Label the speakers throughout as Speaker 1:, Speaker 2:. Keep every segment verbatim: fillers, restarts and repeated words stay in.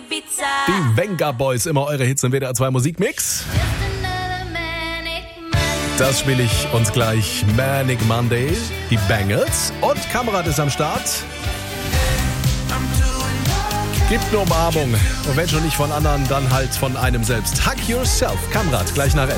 Speaker 1: Die Venga Boys, immer eure Hits im W D R zwei Musikmix. Das spiele ich uns gleich. Manic Monday, die Bangles und Kamerad ist am Start. Gibt eine Umarmung und wenn schon nicht von anderen, dann halt von einem selbst. Hug Yourself, Kamerad, gleich nach elf.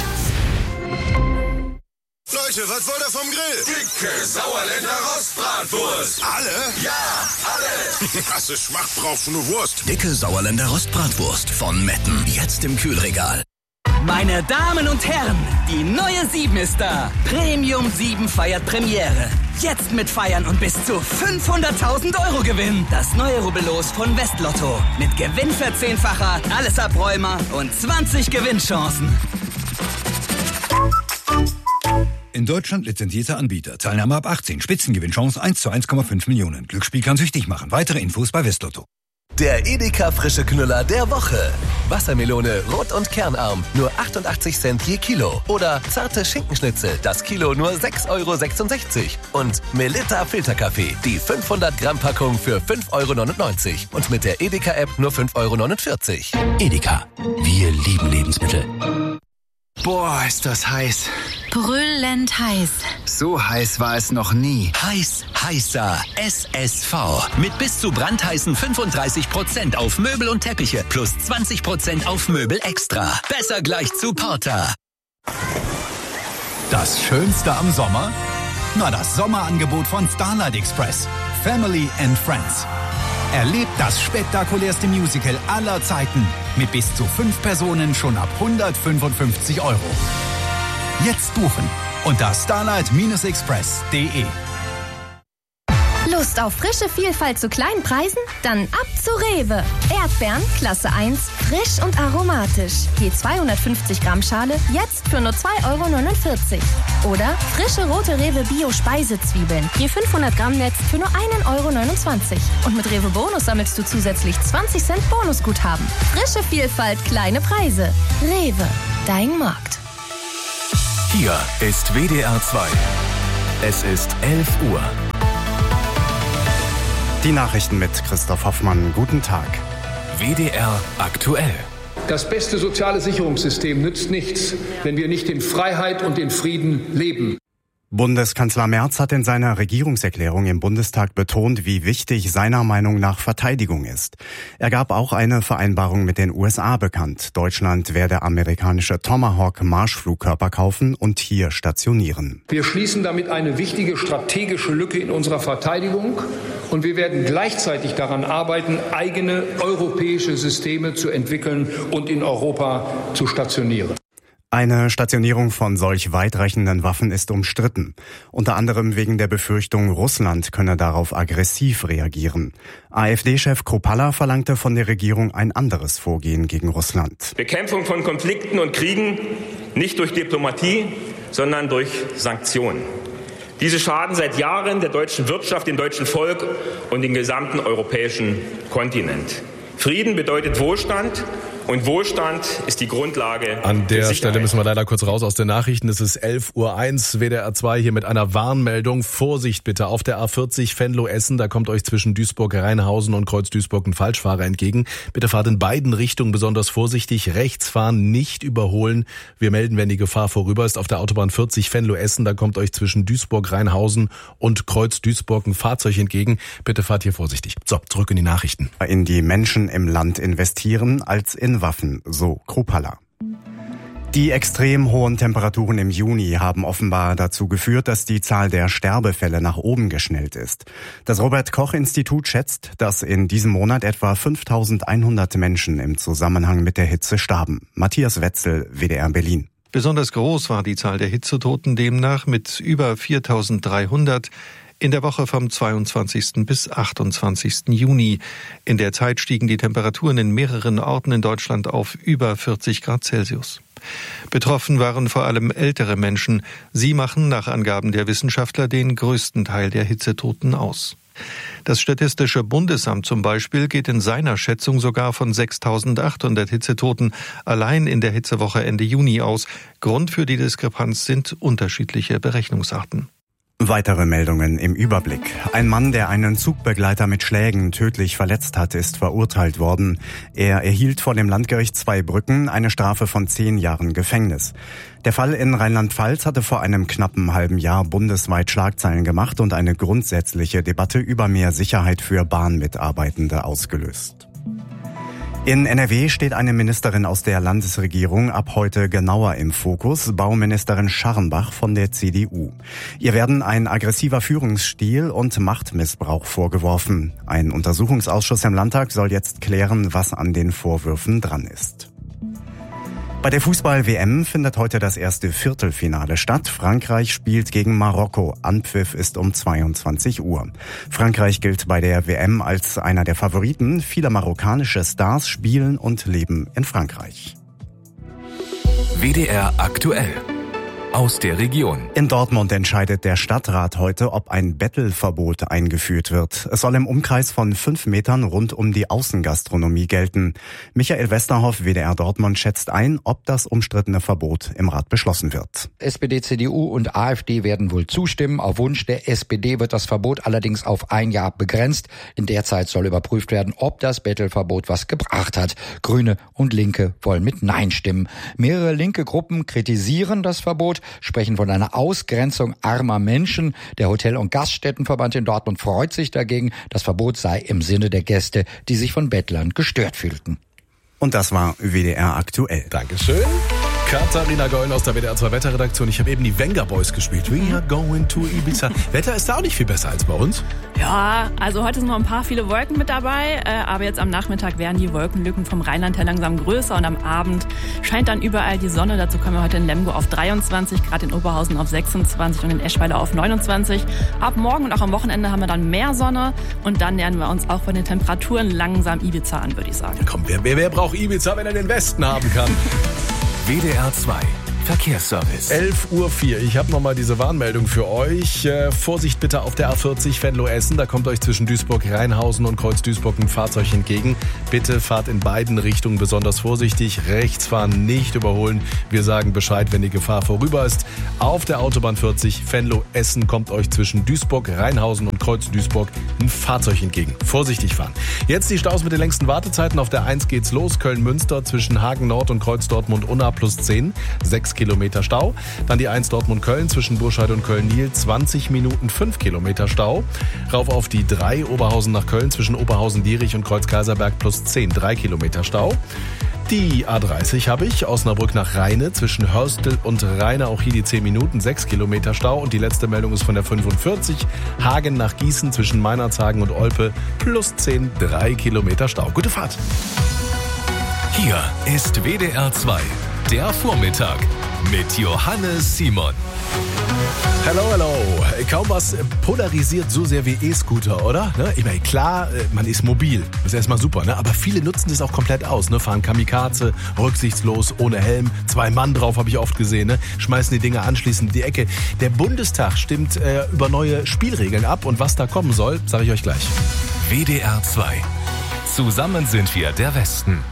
Speaker 2: Leute, was wollt ihr vom Grill?
Speaker 3: Dicke Sauerländer Rostbratwurst.
Speaker 2: Alle?
Speaker 3: Ja, alle.
Speaker 2: Hast du Schmacht drauf, nur Wurst.
Speaker 4: Dicke Sauerländer Rostbratwurst von Metten. Jetzt im Kühlregal.
Speaker 5: Meine Damen und Herren, die neue sieben ist da. Premium sieben feiert Premiere. Jetzt mit Feiern und bis zu fünfhunderttausend Euro Gewinn. Das neue Rubbellos von Westlotto. Mit Gewinnverzehnfacher, alles Abräumer und zwanzig Gewinnchancen.
Speaker 6: In Deutschland lizenzierter Anbieter. Teilnahme ab achtzehn. Spitzengewinnchance eins zu eins Komma fünf Millionen. Glücksspiel kann süchtig machen. Weitere Infos bei Westlotto.
Speaker 7: Der Edeka frische Knüller der Woche. Wassermelone, rot und kernarm, nur achtundachtzig Cent je Kilo. Oder zarte Schinkenschnitzel, das Kilo nur sechs Euro sechsundsechzig. Und Melitta Filterkaffee, die fünfhundert Gramm Packung für fünf Euro neunundneunzig. Und mit der Edeka-App nur fünf Euro neunundvierzig.
Speaker 4: Edeka. Wir lieben Lebensmittel.
Speaker 8: Boah, ist das heiß.
Speaker 9: Brüllend heiß.
Speaker 8: So heiß war es noch nie.
Speaker 4: Heiß, heißer S S V. Mit bis zu brandheißen fünfunddreißig Prozent auf Möbel und Teppiche plus zwanzig Prozent auf Möbel extra. Besser gleich zu Porter.
Speaker 10: Das Schönste am Sommer? Na, das Sommerangebot von Starlight Express. Family and Friends. Erlebt das spektakulärste Musical aller Zeiten mit bis zu fünf Personen schon ab hundertfünfundfünfzig Euro. Jetzt buchen unter starlight express punkt de.
Speaker 11: Lust auf frische Vielfalt zu kleinen Preisen? Dann ab zu Rewe. Erdbeeren, Klasse eins, frisch und aromatisch. Je zweihundertfünfzig Gramm Schale, jetzt für nur zwei Euro neunundvierzig. Oder frische rote Rewe Bio-Speisezwiebeln. Je fünfhundert Gramm Netz für nur ein Euro neunundzwanzig. Und mit Rewe Bonus sammelst du zusätzlich zwanzig Cent Bonusguthaben. Frische Vielfalt, kleine Preise. Rewe, dein Markt.
Speaker 12: Hier ist W D R zwei. Es ist elf Uhr.
Speaker 13: Die Nachrichten mit Christoph Hoffmann. Guten Tag.
Speaker 12: W D R aktuell.
Speaker 14: Das beste soziale Sicherungssystem nützt nichts, wenn wir nicht in Freiheit und in Frieden leben.
Speaker 13: Bundeskanzler Merz hat in seiner Regierungserklärung im Bundestag betont, wie wichtig seiner Meinung nach Verteidigung ist. Er gab auch eine Vereinbarung mit den U S A bekannt. Deutschland werde amerikanische Tomahawk-Marschflugkörper kaufen und hier stationieren.
Speaker 14: Wir schließen damit eine wichtige strategische Lücke in unserer Verteidigung und wir werden gleichzeitig daran arbeiten, eigene europäische Systeme zu entwickeln und in Europa zu stationieren.
Speaker 13: Eine Stationierung von solch weitreichenden Waffen ist umstritten. Unter anderem wegen der Befürchtung, Russland könne darauf aggressiv reagieren. AfD-Chef Kruppalla verlangte von der Regierung ein anderes Vorgehen gegen Russland.
Speaker 15: Bekämpfung von Konflikten und Kriegen nicht durch Diplomatie, sondern durch Sanktionen. Diese schaden seit Jahren der deutschen Wirtschaft, dem deutschen Volk und dem gesamten europäischen Kontinent. Frieden bedeutet Wohlstand. Und Wohlstand ist die Grundlage.
Speaker 1: An der Stelle müssen wir leider kurz raus aus den Nachrichten. Es ist elf Uhr eins, W D R zwei hier mit einer Warnmeldung. Vorsicht bitte auf der A vierzig Venlo-Essen. Da kommt euch zwischen Duisburg-Rheinhausen und Kreuz-Duisburg ein Falschfahrer entgegen. Bitte fahrt in beiden Richtungen besonders vorsichtig. Rechts fahren, nicht überholen. Wir melden, wenn die Gefahr vorüber ist. Auf der Autobahn vierzig Venlo-Essen. Da kommt euch zwischen Duisburg-Rheinhausen und Kreuz-Duisburg ein Fahrzeug entgegen. Bitte fahrt hier vorsichtig. So, zurück in die Nachrichten.
Speaker 13: In die Menschen im Land investieren als in Waffen, so Kruppalla. Die extrem hohen Temperaturen im Juni haben offenbar dazu geführt, dass die Zahl der Sterbefälle nach oben geschnellt ist. Das Robert-Koch-Institut schätzt, dass in diesem Monat etwa fünftausendeinhundert Menschen im Zusammenhang mit der Hitze starben. Matthias Wetzel, W D R Berlin.
Speaker 16: Besonders groß war die Zahl der Hitzetoten demnach mit über viertausenddreihundert. In der Woche vom zweiundzwanzigsten bis achtundzwanzigsten Juni. In der Zeit stiegen die Temperaturen in mehreren Orten in Deutschland auf über vierzig Grad Celsius. Betroffen waren vor allem ältere Menschen. Sie machen nach Angaben der Wissenschaftler den größten Teil der Hitzetoten aus. Das Statistische Bundesamt zum Beispiel geht in seiner Schätzung sogar von sechstausendachthundert Hitzetoten allein in der Hitzewoche Ende Juni aus. Grund für die Diskrepanz sind unterschiedliche Berechnungsarten.
Speaker 13: Weitere Meldungen im Überblick. Ein Mann, der einen Zugbegleiter mit Schlägen tödlich verletzt hat, ist verurteilt worden. Er erhielt vor dem Landgericht Zweibrücken eine Strafe von zehn Jahren Gefängnis. Der Fall in Rheinland-Pfalz hatte vor einem knappen halben Jahr bundesweit Schlagzeilen gemacht und eine grundsätzliche Debatte über mehr Sicherheit für Bahnmitarbeitende ausgelöst. In N R W steht eine Ministerin aus der Landesregierung ab heute genauer im Fokus, Bauministerin Scharrenbach von der C D U. Ihr werden ein aggressiver Führungsstil und Machtmissbrauch vorgeworfen. Ein Untersuchungsausschuss im Landtag soll jetzt klären, was an den Vorwürfen dran ist. Bei der Fußball-W M findet heute das erste Viertelfinale statt. Frankreich spielt gegen Marokko. Anpfiff ist um zweiundzwanzig Uhr. Frankreich gilt bei der W M als einer der Favoriten. Viele marokkanische Stars spielen und leben in Frankreich.
Speaker 12: W D R aktuell. Aus der Region.
Speaker 13: In Dortmund entscheidet der Stadtrat heute, ob ein Bettelverbot eingeführt wird. Es soll im Umkreis von fünf Metern rund um die Außengastronomie gelten. Michael Westerhoff, W D R Dortmund, schätzt ein, ob das umstrittene Verbot im Rat beschlossen wird.
Speaker 17: S P D, C D U und AfD werden wohl zustimmen. Auf Wunsch der S P D wird das Verbot allerdings auf ein Jahr begrenzt. In der Zeit soll überprüft werden, ob das Bettelverbot was gebracht hat. Grüne und Linke wollen mit Nein stimmen. Mehrere linke Gruppen kritisieren das Verbot, sprechen von einer Ausgrenzung armer Menschen. Der Hotel- und Gaststättenverband in Dortmund freut sich dagegen. Das Verbot sei im Sinne der Gäste, die sich von Bettlern gestört fühlten.
Speaker 13: Und das war W D R aktuell.
Speaker 1: Dankeschön. Katharina Goll aus der W D R zwei Wetterredaktion. Ich habe eben die Venga Boys gespielt. We are going to Ibiza. Wetter ist da auch nicht viel besser als bei uns.
Speaker 18: Ja, also heute sind noch ein paar viele Wolken mit dabei, äh, aber jetzt am Nachmittag werden die Wolkenlücken vom Rheinland her langsam größer und am Abend scheint dann überall die Sonne. Dazu kommen wir heute in Lemgo auf dreiundzwanzig, gerade in Oberhausen auf sechsundzwanzig und in Eschweiler auf neunundzwanzig. Ab morgen und auch am Wochenende haben wir dann mehr Sonne und dann nähern wir uns auch von den Temperaturen langsam Ibiza an, würde ich sagen.
Speaker 1: Ja, komm, wer, wer, wer braucht Ibiza, wenn er den Westen haben kann?
Speaker 12: W D R zwei Verkehrsservice.
Speaker 1: elf Uhr vier. Ich habe nochmal diese Warnmeldung für euch. Äh, Vorsicht bitte auf der A vierzig Venlo-Essen. Da kommt euch zwischen Duisburg-Rheinhausen und Kreuz-Duisburg ein Fahrzeug entgegen. Bitte fahrt in beiden Richtungen besonders vorsichtig. Rechts fahren, nicht überholen. Wir sagen Bescheid, wenn die Gefahr vorüber ist. Auf der Autobahn vierzig Venlo-Essen kommt euch zwischen Duisburg-Rheinhausen und Kreuz-Duisburg ein Fahrzeug entgegen. Vorsichtig fahren. Jetzt die Staus mit den längsten Wartezeiten. Auf der eins geht's los. Köln-Münster zwischen Hagen-Nord und Kreuz-Dortmund-Unna plus zehn. sechs Kilometer Stau. Dann die eins Dortmund-Köln zwischen Burscheid und Köln-Niel, zwanzig Minuten, fünf Kilometer Stau. Rauf auf die drei Oberhausen nach Köln zwischen Oberhausen-Dierich und Kreuz-Kaiserberg plus zehn, drei Kilometer Stau. Die A dreißig habe ich, Osnabrück nach Rheine, zwischen Hörstel und Rheine, auch hier die zehn Minuten, sechs Kilometer Stau. Und die letzte Meldung ist von der fünfundvierzig, Hagen nach Gießen zwischen Meinerzhagen und Olpe, plus zehn, drei Kilometer Stau. Gute Fahrt!
Speaker 12: Hier ist W D R zwei, der Vormittag mit Johannes Simon.
Speaker 1: Hallo, hallo. Kaum was polarisiert so sehr wie E-Scooter, oder? Ich meine, klar, man ist mobil. Das ist erstmal super, ne? Aber viele nutzen das auch komplett aus, ne? Fahren Kamikaze, rücksichtslos, ohne Helm. Zwei Mann drauf, habe ich oft gesehen, ne? Schmeißen die Dinger anschließend in die Ecke. Der Bundestag stimmt äh, über neue Spielregeln ab. Und was da kommen soll, sage ich euch gleich.
Speaker 12: W D R zwei. Zusammen sind wir der Westen.